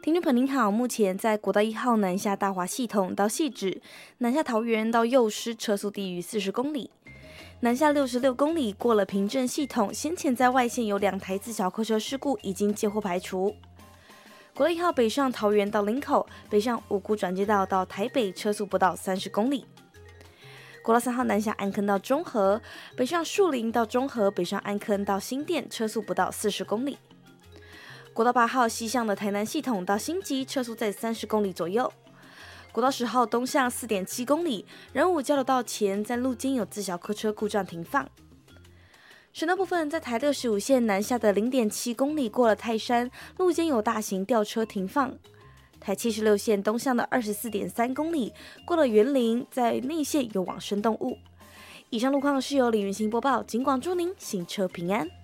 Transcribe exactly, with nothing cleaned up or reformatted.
听众朋友您好，目前在国道一号南下大华系统到汐止，南下桃园到幼师车速低于四十公里。南下六十六公里过了平镇系统，先前在外线有两台自小客车事故已经接获排除。国道一号北上桃园到林口，北上五股转接道到台北车速不到三十公里。国道三号南下安坑到中和，北上树林到中和，北上安坑到新店车速不到四十公里。国道八号西向的台南系统到新集，车速在三十公里左右。国道十号东向 四点七公里，仁武交流道前在路肩有自小客车故障停放。省道部分，在台六十五线南下的 零点七公里过了泰山，路肩有大型吊车停放。台七十六线东向的 二十四点三公里过了园林，在内线有往生动物。以上路况是由李云兴播报，警广祝您行车平安。